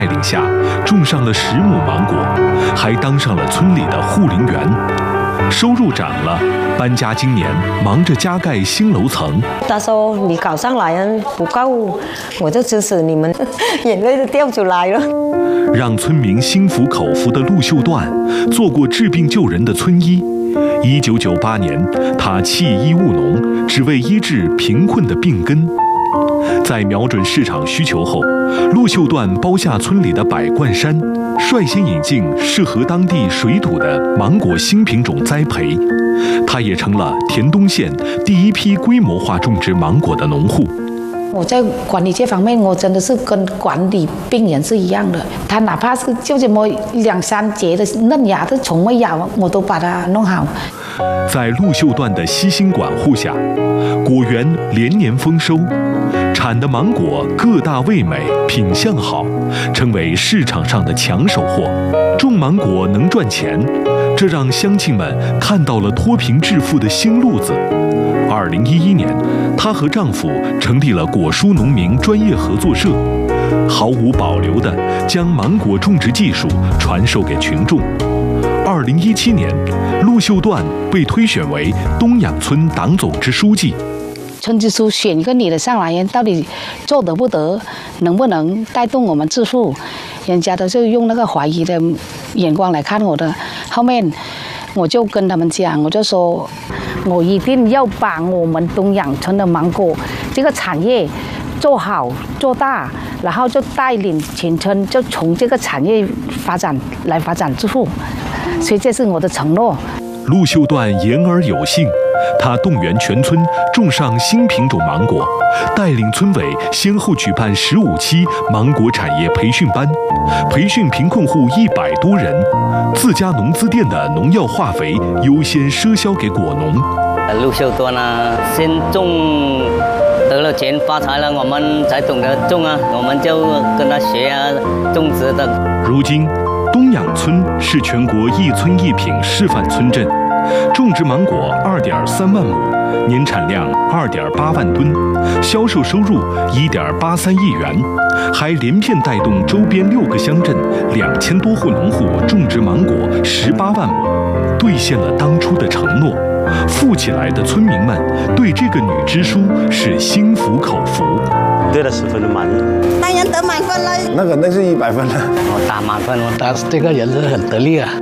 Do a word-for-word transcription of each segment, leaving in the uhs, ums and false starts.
带领下，种上了十亩芒果，还当上了村里的护林员，收入涨了。搬家今年忙着加盖新楼层。 他说你搞上来不够，我就支持你们，眼泪都掉出来了。 让村民心服口服的陆秀段，做过治病救人的村医。一九九八年，他弃医务农，只为医治贫困的病根。在瞄准市场需求后，陆秀段包下村里的百冠山，率先引进适合当地水土的芒果新品种栽培。他也成了田东县第一批规模化种植芒果的农户。 我在管理这方面，我真的是跟管理病人是一样的。他哪怕是就这么两三节的嫩芽的虫未咬，我都把它弄好。 在陆秀段的悉心管护下，果园连年丰收，产的芒果个大味美，品相好，成为市场上的抢手货。种芒果能赚钱，这让乡亲们看到了脱贫致富的新路子。二零一一年，她和丈夫成立了果蔬农民专业合作社，毫无保留地将芒果种植技术传授给群众。二零一七年，陆秀段被推选为东养村党总支书记。 村支书选一个女的上来，到底做得不得，能不能带动我们致富？人家都是用那个怀疑的眼光来看我的。后面我就跟他们讲，我就说，我一定要把我们东养村的芒果这个产业做好做大，然后就带领全村就从这个产业发展来发展致富。所以这是我的承诺。 陆秀段言而有信，他动员全村种上新品种芒果，带领村委先后举办十五期芒果产业培训班，培训贫困户一百多人。自家农资店的农药化肥优先赊销给果农。 陆秀段啊，先种得了钱发财了，我们才懂得种啊，我们就跟他学啊，种植的。 如今，东养村是全国一村一品示范村镇，种植芒果二点三万亩，年产量二点八万吨，销售收入一点八三亿元，还连片带动周边六个乡镇两千多户农户种植芒果十八万亩，兑现了当初的承诺。富起来的村民们对这个女支书是心服口服， 对她十分的满意。 当然得满分了， 那肯定是一百分了。 我打满分，我他这个人是很得力啊。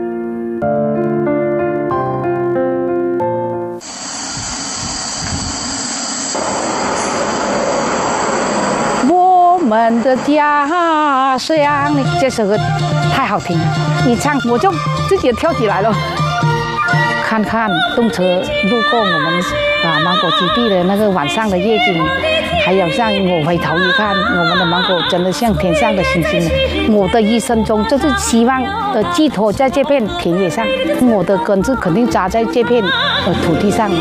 我们的家乡，这首歌太好听了，一唱我就自己跳起来了。看看动车路过我们啊芒果基地的那个晚上的夜景，还有像我回头一看，我们的芒果真的像天上的星星。我的一生中就是希望呃寄托在这片田野上，我的根是肯定扎在这片呃土地上。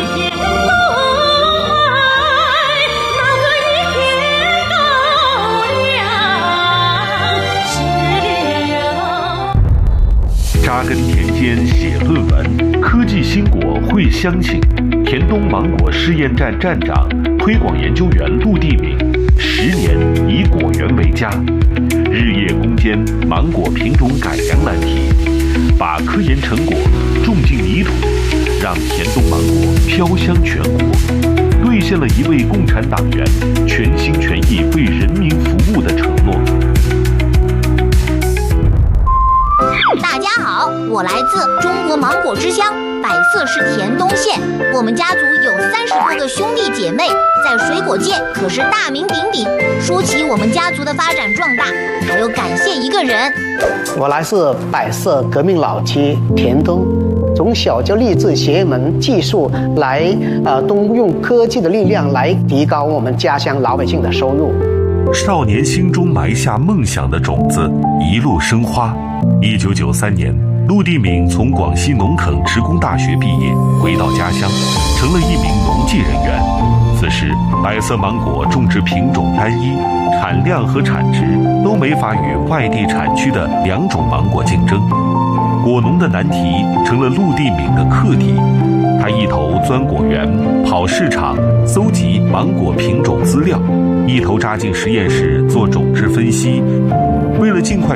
扎根田间写论文，科技新果会乡亲。田东芒果试验站站长、推广研究员陆地敏，十年以果园为家，日夜攻坚芒果品种改良难题，把科研成果种进泥土，让田东芒果飘香全国，兑现了一位共产党员全心全意为人民服务的承诺。 大家好，我来自中国芒果之乡百色市田东县。我们家族有三十多个兄弟姐妹，在水果界可是大名鼎鼎。说起我们家族的发展壮大，还要感谢一个人。 我来自百色革命老街田东，从小就立志学一门技术来，呃，动用科技的力量来提高我们家乡老百姓的收入。 少年心中埋下梦想的种子，一路生花。一九九三年，陆地敏从广西农垦职工大学毕业，回到家乡，成了一名农技人员。此时，百色芒果种植品种单一，产量和产值都没法与外地产区的两种芒果竞争。果农的难题成了陆地敏的课题。他一头钻果园、跑市场、搜集芒果品种资料，一头扎进实验室做种质分析。为了尽快